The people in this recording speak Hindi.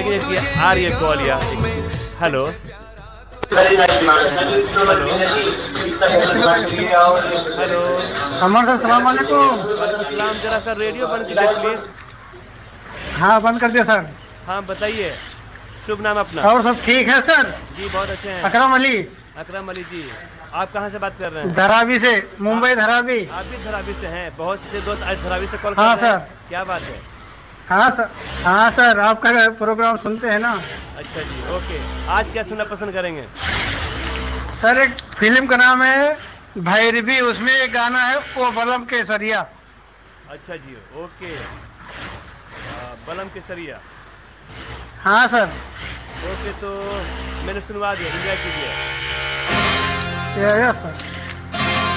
लेकिन इसकी आ रही है कॉल यार। Hello hello hello. अमर सर सलाम वालेकुम। वालेकुम सलाम। जरा सर रेडियो बंद कीजिए प्लीज। हाँ बंद कर दिया सर। हाँ बताइए, शुभ नाम अपना। और सब ठीक है सर। जी बहुत अच्छे हैं। अकरम अली। अकरम अली जी, आप कहाँ से बात कर रहे हैं? धरावी से, मुंबई धरावी। आप भी धरावी से हैं? बहुत से दोस्त आज धरावी से कॉल कर हाँ रहे हैं, सर। क्या बात है? हाँ सर। हाँ सर, आपका प्रोग्राम सुनते हैं ना। अच्छा जी, ओके। आज क्या सुनना पसंद करेंगे? सर एक फिल्म का नाम है भैरवी, उसमें एक गाना है ओ बलम केसरिया। अच्छा जी, ओके। बलम केसरिया। हाँ सर। ओके, तो मैंने सुनवा दिया, एंजॉय कीजिए। Yes sir.